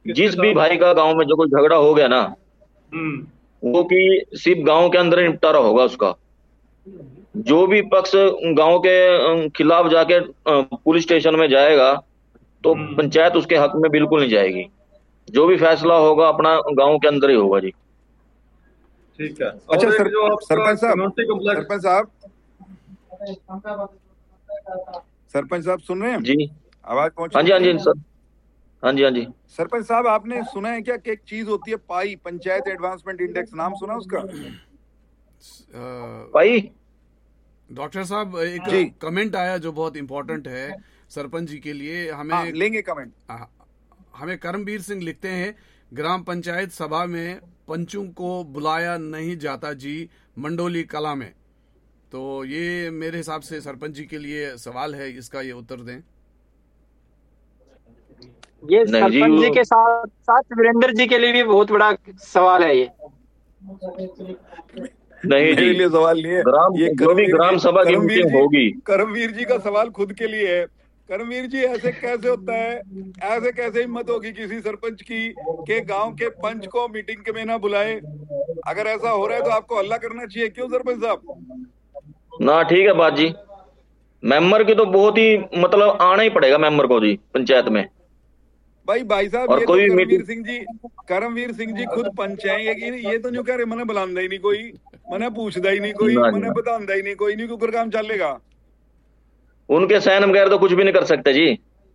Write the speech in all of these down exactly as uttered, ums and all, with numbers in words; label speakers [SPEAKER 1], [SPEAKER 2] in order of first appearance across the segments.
[SPEAKER 1] किसके
[SPEAKER 2] जिस भी
[SPEAKER 1] साथ?
[SPEAKER 2] भाई का गांव में जो कोई झगड़ा हो गया ना,
[SPEAKER 1] हम्म।
[SPEAKER 2] वो कि सिर्फ गांव के अंदर ही निपटारा होगा उसका। जो भी पक्ष गांव के अ, खिलाफ जाके अ, पुलिस स्टेशन में जाएगा, तो
[SPEAKER 1] हम्म।
[SPEAKER 2] पंचायत उसके हक में बिल्कुल नहीं जाएगी। जो भी फैसला होगा अपना गांव के अंदर ही होगा जी।
[SPEAKER 1] ठीक है।
[SPEAKER 3] अच्छा
[SPEAKER 1] और एक
[SPEAKER 3] सर,
[SPEAKER 1] जो आपका
[SPEAKER 3] सरपंच साहब,
[SPEAKER 1] कम्युनिटी कम्प्लेक्स।
[SPEAKER 3] सरपंच साहब, सरपंच साहब सुन रहे हैं?
[SPEAKER 2] जी।
[SPEAKER 3] आवाज पहुंच
[SPEAKER 2] हाँ
[SPEAKER 3] रही
[SPEAKER 2] जी, हाँ
[SPEAKER 3] मेरी?
[SPEAKER 2] जी सर। हाँ जी, हाँ जी।
[SPEAKER 3] सरपंच साहब, आपने सुना है क्या कि एक चीज होती है पाई, पंचायत एडवांसमेंट इंडेक्स, नाम सुना उसका?
[SPEAKER 2] भाई।
[SPEAKER 4] डॉक्टर साहब, एक
[SPEAKER 3] जी
[SPEAKER 4] कमेंट आया जो बहुत इंपॉर्टेंट है सरपंच जी के लिए।
[SPEAKER 3] हाँ,
[SPEAKER 4] हमें
[SPEAKER 3] लेंगे कमेंट।
[SPEAKER 4] हमें करमवीर सिंह लिखते हैं, ग्राम पंचायत सभा में पंचों को बुलाया नहीं जाता जी, मंडोली कला में। तो ये मेरे हिसाब से सरपंच जी के लिए सवाल है, इसका ये उत्तर दें।
[SPEAKER 5] ये
[SPEAKER 2] नहीं जी,
[SPEAKER 5] सरपंच जी
[SPEAKER 2] वो
[SPEAKER 5] के साथ साथ वीरेंद्र जी के लिए भी बहुत बड़ा सवाल है ये।
[SPEAKER 2] नहीं जी।
[SPEAKER 3] मेरे लिए सवाल नहीं है
[SPEAKER 2] ग्राम
[SPEAKER 3] ये,
[SPEAKER 2] जो भी
[SPEAKER 3] करमवीर जी,
[SPEAKER 2] ग्राम सभा की
[SPEAKER 3] करमवीर
[SPEAKER 2] मीटिंग
[SPEAKER 3] जी,
[SPEAKER 2] होगी।
[SPEAKER 3] करमवीर जी का सवाल खुद के लिए है। करमवीर जी, ऐसे कैसे होता है, ऐसे कैसे हिम्मत होगी किसी सरपंच की के गांव के पंच को मीटिंग के में ना बुलाए? अगर ऐसा हो रहा है तो आपको हल्ला करना चाहिए, क्यों सरपंच साहब?
[SPEAKER 2] ना ठीक है बात जी। मेंबर की तो बहुत ही मतलब आना ही पड़ेगा मेंबर को जी पंचायत में।
[SPEAKER 3] भाई भाई साहब,
[SPEAKER 2] और
[SPEAKER 3] ये तो
[SPEAKER 2] कोई
[SPEAKER 3] करमवीर
[SPEAKER 2] मीटिंग।
[SPEAKER 3] सिंह जी, करमवीर सिंह जी खुद पंच हैं। ये ये तो न्यू कह रहे मने बुलांदा ही नहीं कोई, मने पूछदा ही नहीं कोई,
[SPEAKER 2] ना जी
[SPEAKER 3] मने
[SPEAKER 2] ना।
[SPEAKER 3] बतांदा ही नहीं कोई, नहीं कुकर काम चलेगा।
[SPEAKER 2] उनके सहन बगैर तो कुछ भी नहीं कर सकते जी।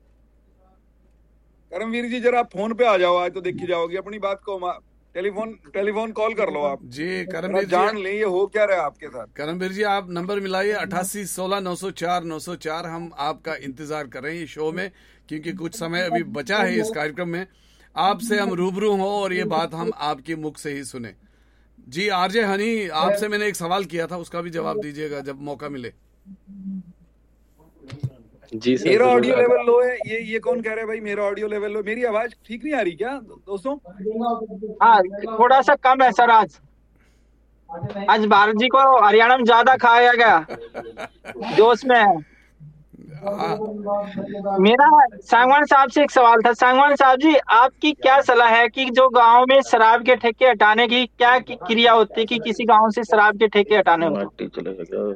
[SPEAKER 3] करमवीर जी, जरा आप फोन पे आ जाओ, आज तो देखी जाओगी अपनी बात को। टेलीफोन टेलीफोन कॉल कर लो आप
[SPEAKER 4] जी
[SPEAKER 3] जरा,
[SPEAKER 4] करमवीर जी,
[SPEAKER 3] जान लें ये हो क्या रहा है आपके साथ।
[SPEAKER 4] करमवीर जी आप नंबर मिलाइए अट्ठासी सोलह नौ सौ चार नौ सौ चार। हम आपका इंतजार कर रहे हैं इस शो में, क्योंकि कुछ समय अभी बचा है इस कार्यक्रम में। आपसे हम रूबरू हों और ये बात हम आपके मुख से ही सुने। जी आरजे हनी, आपसे मैंने एक सवाल किया था, उसका भी जवाब दीजिएगा जब मौका मिले।
[SPEAKER 6] जी सर,
[SPEAKER 3] मेरा
[SPEAKER 6] जरूर।
[SPEAKER 3] ऑडियो लेवल लो है, ये ये कौन कह रहा है भाई मेरा ऑडियो लेवल लो? मेरी आवाज ठीक नहीं आ रही क्या दोस्तों?
[SPEAKER 5] हाँ, थोड़ा सा कम है सर। आज आज भारत जी को हरियाणा में ज्यादा खाया गया, जोश में है। मेरा सांगवान साहब से एक सवाल था। सांगवान साहब जी, आपकी क्या सलाह है कि जो गांव में शराब के ठेके हटाने की क्या की क्रिया होती है कि किसी गांव से शराब के ठेके हटाने हो?
[SPEAKER 2] माटी चलेगा क्या?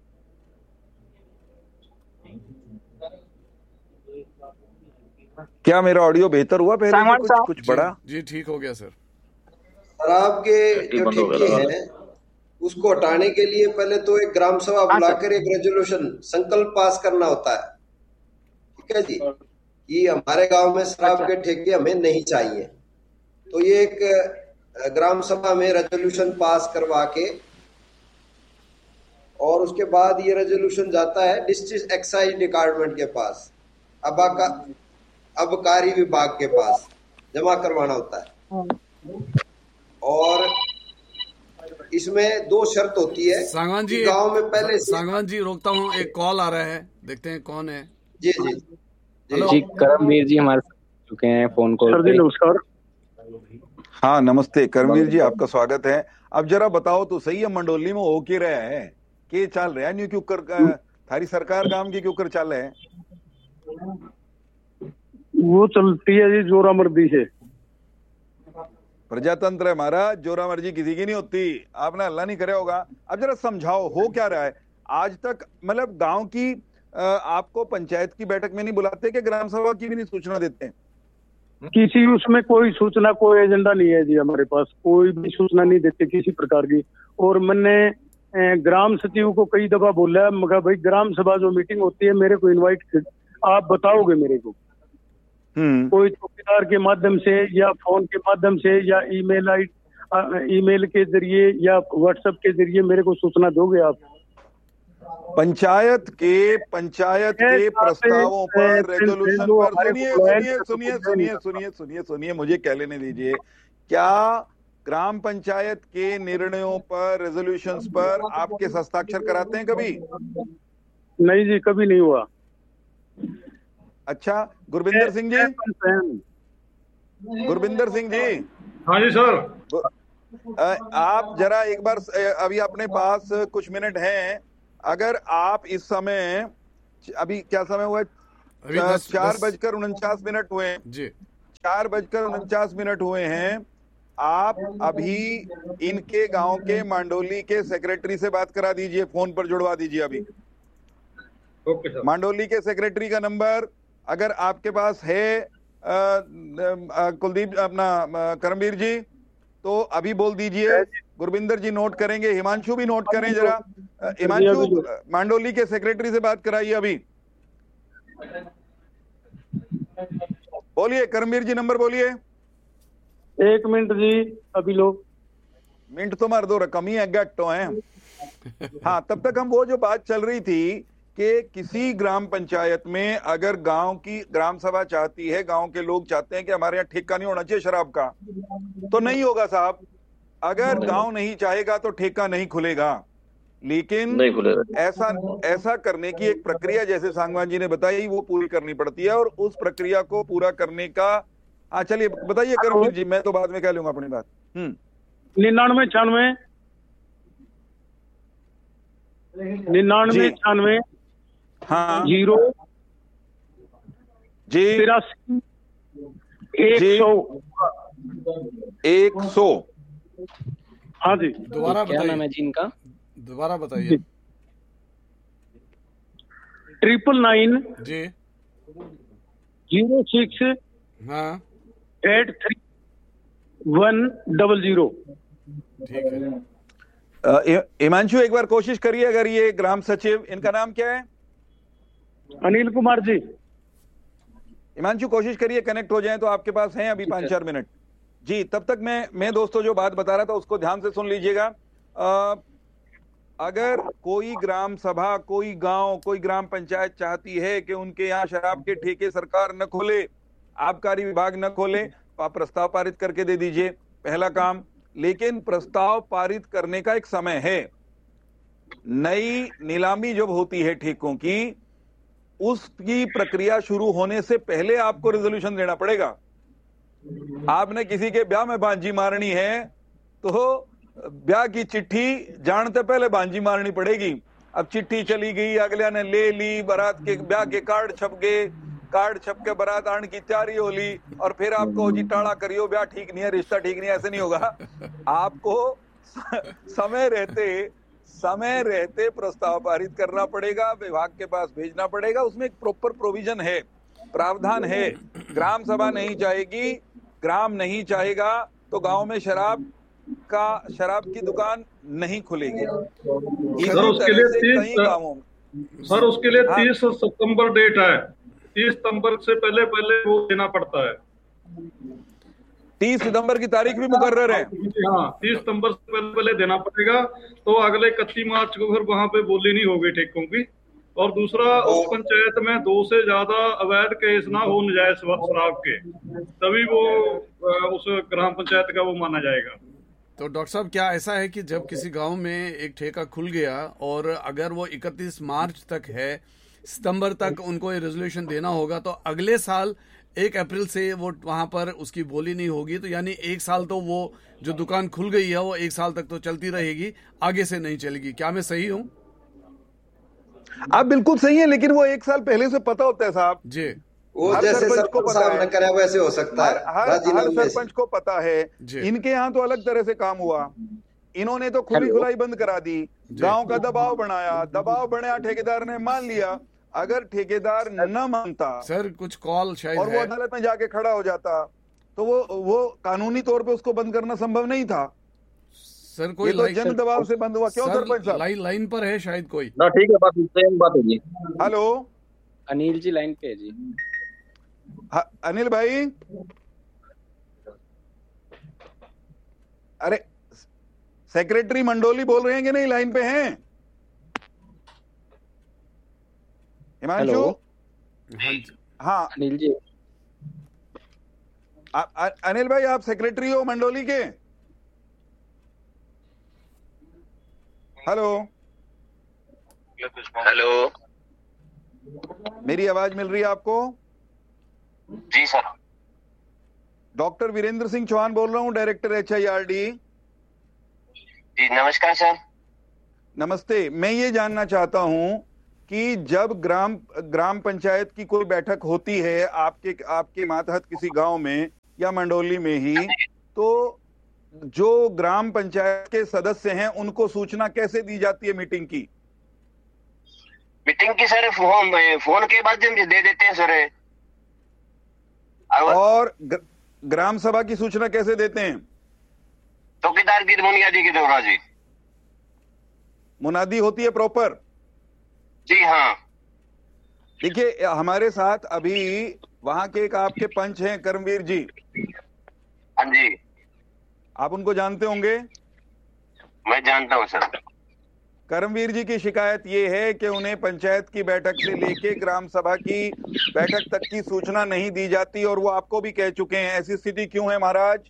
[SPEAKER 3] क्या मेरा ऑडियो बेहतर हुआ पहले से?
[SPEAKER 5] सांगवान
[SPEAKER 3] कुछ
[SPEAKER 5] साहब
[SPEAKER 3] कुछ बड़ा?
[SPEAKER 4] जी ठीक हो गया सर।
[SPEAKER 7] शराब के
[SPEAKER 2] माटी
[SPEAKER 7] जो
[SPEAKER 2] बंद हो गया
[SPEAKER 7] ठेके
[SPEAKER 2] लगा।
[SPEAKER 7] हैं उसको हटाने के लिए पहले तो एक ग्राम सभा
[SPEAKER 5] हाँ सर।
[SPEAKER 7] बुलाकर एक रेजोल्यूशन, संकल्प पास करना होता है। ठीक है जी, कि हमारे गांव में शराब के ठेके हमें नहीं चाहिए। तो ये एक अ, ग्राम सभा में रेजोल्यूशन पास करवा के, और उसके बाद ये रेजोल्यूशन जाता है डिस्ट्रिक्ट एक्साइज डिपार्टमेंट के पास, अबाका अबकारी विभाग के पास जमा करवाना होता है। और इसमें दो शर्त होती है।
[SPEAKER 4] सांगवान जी,
[SPEAKER 7] गांव में पहले से,
[SPEAKER 4] सांगवान जी रोकता हूँ, एक कॉल आ रहा है, देखते हैं कौन है।
[SPEAKER 7] जी जी जी
[SPEAKER 6] जी करमवीर जी हमारे साथ चुके हैं फोन कॉल
[SPEAKER 8] सर
[SPEAKER 6] पे।
[SPEAKER 8] जी नमस्कार।
[SPEAKER 3] हाँ नमस्ते करमवीर जी, आपका स्वागत है। अब जरा बताओ तो सही है, मंडोली में हो के रहा है के चल रहा है न्यू क्यों कर थारी सरकार काम की क्यों कर चल है?
[SPEAKER 8] वो चलती है जी जोरा मर्दी से।
[SPEAKER 3] प्रजातंत्र है हमारा, जोरा मर्जी किसी की नहीं होती। आपने हल्ला नहीं करे होगा। अब जरा समझाओ हो क्या रहा है आज तक? मतलब गांव की अ, आपको पंचायत की बैठक में नहीं बुलाते कि ग्राम सभा की भी नहीं सूचना देते?
[SPEAKER 8] किसी उसमें कोई सूचना, कोई एजेंडा नहीं है जी हमारे पास, कोई भी सूचना नहीं देते किसी प्रकार की। और मैंने अ, ग्राम सचिव को कई दफा बोला है, मगर भाई ग्राम सभा जो मीटिंग होती है मेरे को इनवाइट आप बताओगे मेरे को, कोई चौकीदार के माध्यम से या फोन के माध्यम से या ईमेल आई ईमेल के जरिए या व्हाट्सएप के जरिए मेरे को सूचना दोगे आप?
[SPEAKER 3] पंचायत के पंचायत के प्रस्तावों पर, रेजोल्यूशन पर, सुनिए सुनिए सुनिए सुनिए सुनिए सुनिए सुनिए मुझे कह लेने दीजिए। क्या ग्राम पंचायत के निर्णयों पर, रेजोल्यूशंस पर आपके हस्ताक्षर कराते हैं कभी?
[SPEAKER 8] नहीं जी, कभी नहीं हुआ।
[SPEAKER 3] अच्छा, गुरबिंदर सिंह जी, गुरबिंदर सिंह जी।
[SPEAKER 1] हाँ जी सर।
[SPEAKER 3] आप जरा एक बार, अभी अपने पास कुछ मिनट हैं, अगर आप इस समय, अभी क्या समय हुआ? चार बजकर उनचास मिनट हुए। चार बजकर उनचास मिनट हुए हैं। आप अभी इनके गांव के मांडोली के सेक्रेटरी से बात करा दीजिए, फोन पर जुड़वा दीजिए अभी।
[SPEAKER 1] Okay sir.
[SPEAKER 3] मांडोली के सेक्रेटरी का नंबर अगर आपके पास है आ, आ, कुलदीप अपना आ, करमवीर जी, तो अभी बोल दीजिए। गुरविंदर जी नोट करेंगे, हिमांशु भी नोट करें जरा। हिमांशु मांडोली के सेक्रेटरी से बात कराइए अभी। बोलिए करमवीर जी, नंबर बोलिए।
[SPEAKER 8] एक मिनट जी, अभी लो।
[SPEAKER 3] मिनट तो मार दो, रकम ही गट्टो है। हाँ, तब तक हम वो जो बात चल रही थी कि किसी ग्राम पंचायत में अगर गांव की ग्राम सभा चाहती है, गांव के लोग चाहते हैं कि हमारे यहाँ ठेका नहीं होना चाहिए शराब का, तो नहीं होगा साहब। अगर गांव नहीं चाहेगा तो ठेका नहीं खुलेगा। लेकिन
[SPEAKER 2] नहीं खुलेगा।
[SPEAKER 3] ऐसा ऐसा करने की एक प्रक्रिया, जैसे सांगवान जी ने बताई, वो पूरी करनी पड़ती है। और उस प्रक्रिया को पूरा करने का, हाँ चलिए बताइए करमवीर जी, मैं तो बाद में कह लूंगा अपनी बात। हम्म
[SPEAKER 8] निन्यानवे छियानवे निन्यानवे छियानवे
[SPEAKER 3] हाँ
[SPEAKER 8] जीरो
[SPEAKER 3] जी
[SPEAKER 8] तिरासी एक
[SPEAKER 3] जी।
[SPEAKER 8] सौ
[SPEAKER 3] एक सौ
[SPEAKER 8] हाँ जी।
[SPEAKER 4] दोबारा
[SPEAKER 6] क्या नाम
[SPEAKER 4] बताइए,
[SPEAKER 6] है जी इनका?
[SPEAKER 4] दोबारा बताइए
[SPEAKER 8] ट्रिपल नाइन
[SPEAKER 4] जी।
[SPEAKER 8] जीरो सिक्स
[SPEAKER 4] हाँ
[SPEAKER 8] eight three one double zero.
[SPEAKER 4] ठीक है।
[SPEAKER 3] अ, हि- हिमांशु एक बार कोशिश करिए, अगर ये ग्राम सचिव, इनका नाम क्या है?
[SPEAKER 8] अनिल कुमार जी।
[SPEAKER 3] हिमांशु कोशिश करिए कनेक्ट हो जाए, तो आपके पास हैं अभी पांच चार मिनट जी। तब तक मैं मैं दोस्तों जो बात बता रहा था उसको ध्यान से सुन लीजिएगा। अ, अगर कोई ग्राम सभा, कोई गांव, कोई ग्राम पंचायत चाहती है कि उनके यहाँ शराब के ठेके सरकार न खोले, आबकारी विभाग न खोले, तो आप प्रस्ताव पारित करके दे दीजिए, पहला काम। लेकिन प्रस्ताव पारित करने का एक समय है। नई नीलामी जब होती है ठेकों की, उसकी प्रक्रिया शुरू होने से पहले आपको रेजोल्यूशन देना पड़ेगा। आपने किसी के ब्याह में बांजी मारनी है तो ब्याह की चिट्ठी जानते पहले बांजी मारनी पड़ेगी। अब चिट्ठी चली गई, अगले ने ले ली, बारात के ब्याह के कार्ड छप गए, कार्ड छप के बारात आने की तैयारी हो ली, और फिर आपको जी टाड़ा करियो, ब्याह ठीक नहीं है, रिश्ता ठीक नहीं है, ऐसे नहीं होगा। आपको समय रहते समय रहते प्रस्ताव पारित करना पड़ेगा, विभाग के पास भेजना पड़ेगा। उसमें एक प्रॉपर प्रोविजन है, प्रावधान है। ग्राम सभा नहीं चाहेगी, ग्राम नहीं चाहेगा तो गांव में शराब का शराब की दुकान नहीं खुलेगी। इसी
[SPEAKER 1] सर उसके
[SPEAKER 3] तरह
[SPEAKER 1] लिए
[SPEAKER 3] से कई
[SPEAKER 1] तीस
[SPEAKER 3] गांवों में
[SPEAKER 1] सर उसके लिए
[SPEAKER 3] हाँ।
[SPEAKER 1] तीस सितंबर डेट है। तीस सितंबर से पहले पहले वो देना पड़ता है।
[SPEAKER 3] तीस सितंबर की तारीख भी मुकर्रर है।
[SPEAKER 1] हाँ, तीस सितंबर से पहले पहले देना पड़ेगा, तो अगले इकतीस मार्च को फिर वहां पे बोली नहीं होगी ठेकों की। और दूसरा, उस पंचायत में दो से ज्यादा अवैध केस ना हो नजायज शराब के, तभी वो अ, उस ग्राम पंचायत का वो माना जाएगा।
[SPEAKER 4] तो डॉक्टर साहब, क्या ऐसा है कि जब किसी गांव में एक ठेका खुल गया और अगर वो इकतीस मार्च तक है, सितंबर तक उनको ये रेजोल्यूशन देना होगा, तो अगले साल एक अप्रैल से वो वहां पर उसकी बोली नहीं होगी, तो यानी एक साल तो वो जो दुकान खुल गई है वो एक साल तक तो चलती रहेगी, आगे से नहीं चलेगी। क्या मैं सही हूँ?
[SPEAKER 3] आप बिल्कुल सही है, लेकिन वो एक साल पहले से पता होता है साहब
[SPEAKER 4] जी।
[SPEAKER 7] वो
[SPEAKER 3] हर
[SPEAKER 7] जैसे
[SPEAKER 3] सरपंच को
[SPEAKER 7] सरपंच
[SPEAKER 3] पता
[SPEAKER 7] साहब
[SPEAKER 3] है।
[SPEAKER 7] ने कराया वैसे हो सकता
[SPEAKER 3] हर
[SPEAKER 7] है
[SPEAKER 3] हर, हर
[SPEAKER 7] राजीनामे से।
[SPEAKER 3] सरपंच को पता है।
[SPEAKER 4] जी।
[SPEAKER 3] इनके यहाँ तो अलग तरह से काम हुआ। इन्होंने तो खुली खुलाई बंद करा दी, गांव का दबाव बनाया, दबाव बनाया, ठेकेदार ने मान लिया। अगर ठेकेदार न मानता
[SPEAKER 4] सर कुछ कॉल शायद
[SPEAKER 3] और वो
[SPEAKER 4] है।
[SPEAKER 3] अदालत में जाके खड़ा हो जाता, तो वो वो कानूनी तौर पे उसको बंद करना संभव नहीं था।
[SPEAKER 4] सर कोई
[SPEAKER 3] ये तो
[SPEAKER 4] लाइन
[SPEAKER 3] जन दबाव से बंद हुआ। क्यों सरपंच साहब?
[SPEAKER 4] लाइन लाइन पर है शायद कोई।
[SPEAKER 2] ना ठीक है, बात सेम बात है जी।
[SPEAKER 3] हेलो
[SPEAKER 6] अनिल जी लाइन पे है जी।
[SPEAKER 3] हाँ, अनिल भाई, अरे सेक्रेटरी मंडोली बोल रहे हैं कि नहीं? लाइन पे हैं हिमांशु?
[SPEAKER 6] हेलो।
[SPEAKER 4] हाँ जी।
[SPEAKER 3] हाँ
[SPEAKER 6] अनिल जी
[SPEAKER 3] आ, आ, अनिल भाई, आप सेक्रेटरी हो मंडोली के? हेलो
[SPEAKER 9] हेलो
[SPEAKER 3] मेरी आवाज मिल रही है आपको?
[SPEAKER 9] जी सर।
[SPEAKER 3] डॉक्टर वीरेंद्र सिंह चौहान बोल रहा हूं, director H I R D.
[SPEAKER 9] जी नमस्कार सर।
[SPEAKER 3] नमस्ते। मैं ये जानना चाहता हूं कि जब ग्राम ग्राम पंचायत की कोई बैठक होती है आपके आपके मातहत किसी गांव में या मंडोली में ही, तो जो ग्राम पंचायत के सदस्य हैं उनको सूचना कैसे दी जाती है मीटिंग की?
[SPEAKER 9] मीटिंग की सर फोन फोन के माध्यम से दे देते हैं सर।
[SPEAKER 3] और ग, ग्राम सभा की सूचना कैसे देते हैं?
[SPEAKER 9] चौकीदार की मुनियादी के द्वारा जी।
[SPEAKER 3] मुनादी होती है प्रॉपर?
[SPEAKER 9] जी हाँ।
[SPEAKER 3] देखिए हमारे साथ अभी वहां के एक आपके पंच हैं कर्मवीर जी।
[SPEAKER 9] हाँ जी।
[SPEAKER 3] आप उनको जानते होंगे?
[SPEAKER 9] मैं जानता हूं सर।
[SPEAKER 3] कर्मवीर जी की शिकायत ये है कि उन्हें पंचायत की बैठक से लेके ग्राम सभा की बैठक तक की सूचना नहीं दी जाती, और वो आपको भी कह चुके हैं। ऐसी स्थिति क्यों है महाराज?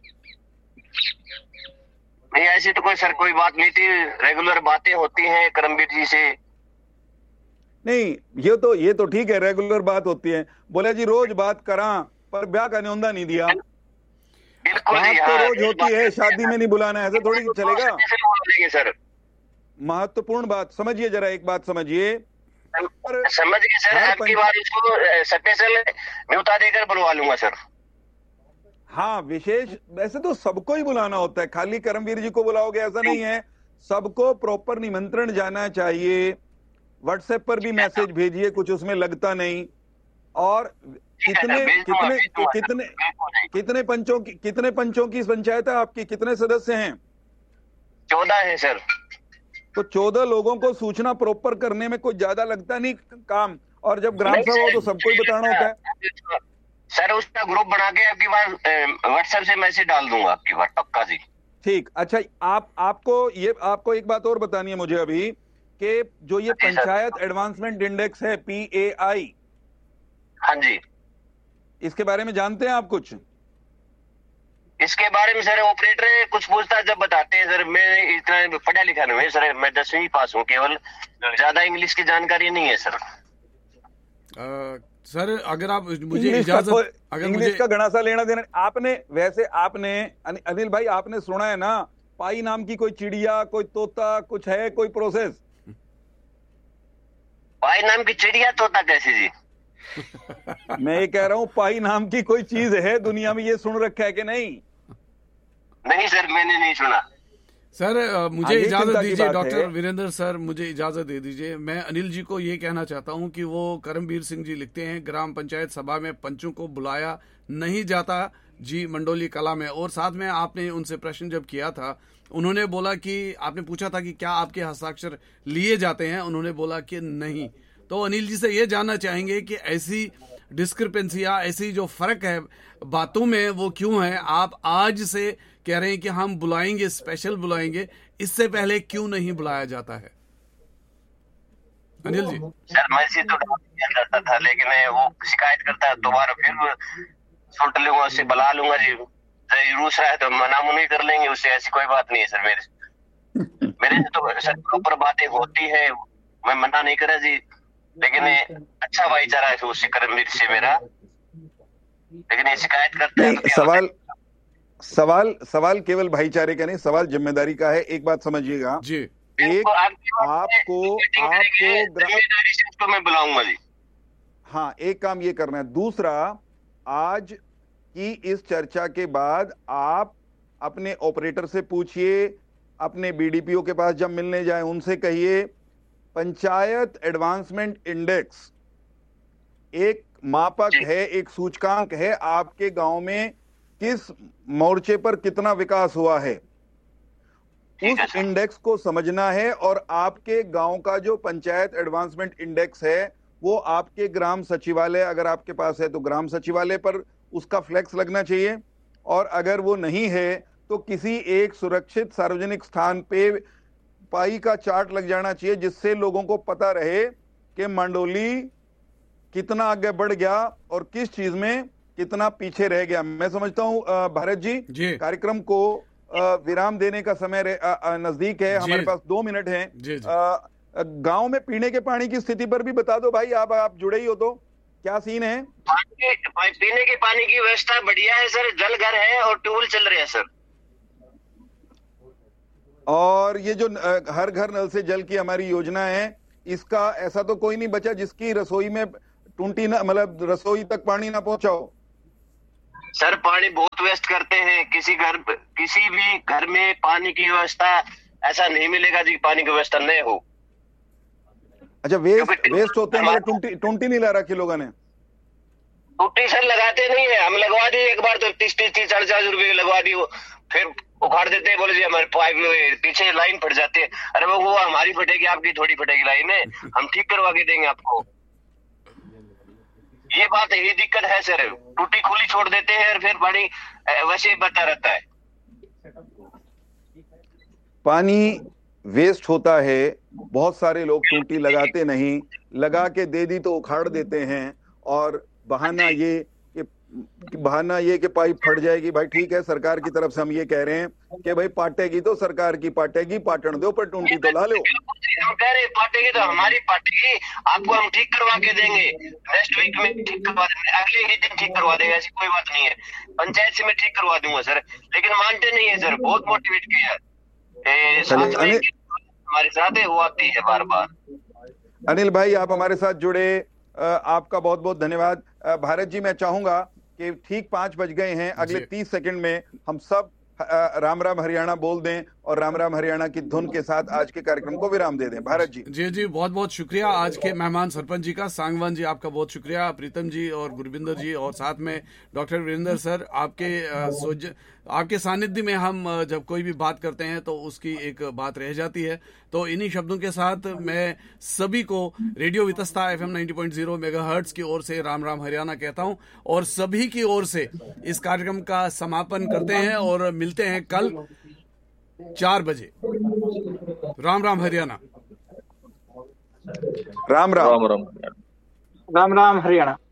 [SPEAKER 9] नहीं ऐसी तो कोई सर कोई बात नहीं थी, रेगुलर बातें होती हैं कर्मवीर जी से।
[SPEAKER 3] नहीं ये तो ये तो ठीक है, रेगुलर बात होती है। बोले जी रोज बात करा पर ब्याह का न्योंदा नहीं दिया। बात तो रोज होती है, शादी में नहीं बुलाना, ऐसे थोड़ी चलेगा
[SPEAKER 9] सर।
[SPEAKER 3] महत्वपूर्ण बात समझिए, जरा एक बात समझिए।
[SPEAKER 9] समझ गए सर, आपकी बात इसको स्पेशल न्योता देकर बुलवा लूंगा सर।
[SPEAKER 3] हाँ विशेष, वैसे तो सबको ही बुलाना होता है, खाली कर्मवीर जी को बुलाओगे ऐसा नहीं है, सबको प्रॉपर निमंत्रण जाना चाहिए। व्हाट्सएप पर भी मैसेज भेजिए, कुछ उसमें लगता नहीं। और कितने कितने कितने कितने पंचों की कितने पंचों की पंचायत है आपकी? कितने सदस्य हैं?
[SPEAKER 9] चौदह है सर।
[SPEAKER 3] तो चौदह लोगों को सूचना प्रॉपर करने में कुछ ज्यादा लगता नहीं काम, और जब ग्राम सभा हो तो सबको ही बताना होता है
[SPEAKER 9] सर। उसका ग्रुप बना के आपकी बार व्हाट्सएप से मैसेज डाल दूंगा आपकी बार, पक्का जी।
[SPEAKER 3] ठीक, अच्छा आप आपको ये आपको एक बात और बतानी है मुझे अभी, कि जो ये पंचायत एडवांसमेंट इंडेक्स है पी ए आई,
[SPEAKER 9] हाँ जी,
[SPEAKER 3] इसके बारे में जानते हैं आप कुछ?
[SPEAKER 9] इसके बारे में सर ऑपरेटर कुछ पूछता जब बताते हैं सर। मैं इतना पढ़ा लिखा नहीं है सर, मैं दसवीं पास हूँ, केवल ज्यादा इंग्लिश की जानकारी नहीं है सर।
[SPEAKER 4] आ, सर अगर आप मुझे इजाजत, अगर
[SPEAKER 3] इंग्लिश
[SPEAKER 4] मुझे...
[SPEAKER 3] का घणासा लेना देना आपने, वैसे आपने अनिल भाई आपने सुना है ना, पाई नाम की कोई चिड़िया, कोई तोता, कुछ है कोई प्रोसेस?
[SPEAKER 9] पाई नाम की चिड़िया तोता कैसी जी?
[SPEAKER 3] मैं ये कह रहा हूं पाई नाम की कोई चीज है दुनिया में, ये सुन रखा है कि नहीं?
[SPEAKER 9] नहीं सर मैंने नहीं सुना
[SPEAKER 4] सर। मुझे इजाजत दीजिए डॉक्टर वीरेंद्र सर, मुझे इजाजत दे दीजिए। मैं अनिल जी को ये कहना चाहता हूं कि वो कर्मवीर सिंह जी लिखते हैं ग्राम पंचायत सभा में पंचों को बुलाया नहीं जाता जी मंडोली कला में। और साथ में आपने उनसे प्रश्न जब किया था, उन्होंने बोला कि आपने पूछा था कि क्या आपके हस्ताक्षर लिए जाते हैं, उन्होंने बोला कि नहीं। तो अनिल जी से ये जानना चाहेंगे कि ऐसी डिस्क्रिपेंसियां, ऐसी जो फर्क है बातों में वो क्यों है? आप आज से कह रहे हैं कि हम बुलाएंगे, स्पेशल बुलाएंगे, इससे पहले क्यों नहीं बुलाया जाता है? अनिल जी
[SPEAKER 9] सर मैं इसी तो करता था, लेकिन वो शिकायत करता है दोबारा फिर सुन लूंगा, उससे बुला लूंगा जी। रूस रहा है तो मना मुनी कर लेंगे उससे, ऐसी कोई बात नहीं है सर। मेरे मेरे से तो सर प्रॉपर बातें होती है, मैं मना नहीं करा जी, लेकिन अच्छा भाईचारा है उससे कर्मवीर से मेरा, लेकिन ये शिकायत करते हैं तो
[SPEAKER 3] सवाल सवाल सवाल केवल भाईचारे का नहीं, सवाल जिम्मेदारी का है। एक बात समझिएगा
[SPEAKER 4] जी,
[SPEAKER 3] एक आपको आपको
[SPEAKER 9] जिम्मेदारी से उसको मैं बुलाऊंगा जी।
[SPEAKER 3] हाँ एक काम ये करना है। दूसरा, आज की इस चर्चा के बाद आप अपने ऑपरेटर से पूछिए, अपने बीडीपीओ के पास जब मिलने जाए उनसे कहिए, पंचायत एडवांसमेंट इंडेक्स एक मापक है, एक सूचकांक है आपके गांव में किस मोर्चे पर कितना विकास हुआ है। उस इंडेक्स को समझना है, और आपके गांव का जो पंचायत एडवांसमेंट इंडेक्स है वो आपके ग्राम सचिवालय, अगर आपके पास है तो ग्राम सचिवालय पर उसका फ्लैक्स लगना चाहिए, और अगर वो नहीं है तो किसी एक सुरक्षित सार्वजनिक स्थान पे पाई का चार्ट लग जाना चाहिए, जिससे लोगों को पता रहे कि मंडोली कितना आगे बढ़ गया और किस चीज में कितना पीछे रह गया। मैं समझता हूं भारत जी, जी। कार्यक्रम को विराम देने का समय नजदीक है, हमारे पास दो मिनट हैं। गांव में पीने के पानी की स्थिति पर भी बता दो भाई, आप आप जुड़े ही हो तो क्या सीन है?
[SPEAKER 9] पीने के पानी की व्यवस्था बढ़िया है सर, जल घर है और ट्यूबवेल चल रहे हैं सर।
[SPEAKER 3] और ये जो हर घर नल से जल की हमारी योजना है, इसका ऐसा तो कोई नहीं बचा जिसकी रसोई में टूंटी ना, मतलब रसोई तक पानी ना पहुंचा हो।
[SPEAKER 9] सर पानी बहुत वेस्ट करते हैं, किसी घर किसी भी घर में पानी की व्यवस्था ऐसा नहीं मिलेगा जी, पानी की व्यवस्था नहीं हो।
[SPEAKER 3] अच्छा, वेस्ट वेस्ट होते हैं मतलब टूंटी टूंटी नहीं ला रखी लोगों ने?
[SPEAKER 9] टूटी सर लगाते नहीं है, हम लगवा दिए एक बार तो तीस तीस तीस चालीस चालीस रुपए लगवा दी, फिर उखाड़ देते हैं, बोले जी हमारे पाइप पीछे लाइन फट जाती है। अरे वो वो हमारी फटेगी, आपकी थोड़ी फटेगी लाइन है, हम ठीक करवा के देंगे आपको। ये बात है, ये दिक्कत है सर, टूटी खुली छोड़ देते हैं और फिर पानी वैसे ही बता रहता है।
[SPEAKER 3] पानी वेस्ट होता है, बहुत सारे लोग टूटी लगाते नहीं, लगा के दे दी तो उखाड़ देते हैं, और बहाना ये कि बहाना ये कि पाइप फट जाएगी। भाई ठीक है, सरकार की तरफ से हम ये कह रहे हैं कि भाई पाटेगी तो सरकार की पाटेगी, पाटन दो पर टूंटी तो ला लो।
[SPEAKER 9] हम कह रहे हैं पाटेगी तो हमारी पाटेगी, आपको हम ठीक करवा के देंगे, नेक्स्ट वीक में ठीक करवा देंगे, अगले ही दिन ठीक करवा देंगे, ऐसी कोई बात नहीं है। पंचायत से मैं ठीक करवा दूंगा सर, लेकिन मानते नहीं है सर, बहुत मोटिवेट किया हमारे साथ है, वो आती है बार बार।
[SPEAKER 3] अनिल भाई आप हमारे साथ जुड़े, आपका बहुत बहुत धन्यवाद। भारत जी, मैं चाहूंगा कि ठीक पांच बज गए हैं, अगले तीस सेकंड में हम सब राम राम हरियाणा बोल दें और राम राम हरियाणा की धुन के साथ आज के कार्यक्रम को विराम दे दें। भारत जी।
[SPEAKER 4] जी जी, बहुत बहुत शुक्रिया आज के मेहमान सरपंच जी का, सांगवान जी आपका बहुत शुक्रिया, प्रीतम जी और गुरविंदर जी, और साथ में डॉक्टर वीरेंद्र सर, आपके सोच आपके सानिध्य में हम जब कोई भी बात करते हैं तो उसकी एक बात रह जाती है। तो इन्हीं शब्दों के साथ मैं सभी को radio Vitasta F M ninety point zero megahertz की ओर से राम राम हरियाणा कहता हूं, और सभी की ओर से इस कार्यक्रम का समापन करते हैं और मिलते हैं कल चार बजे। राम राम हरियाणा।
[SPEAKER 3] राम राम
[SPEAKER 2] राम राम
[SPEAKER 5] राम राम हरियाणा।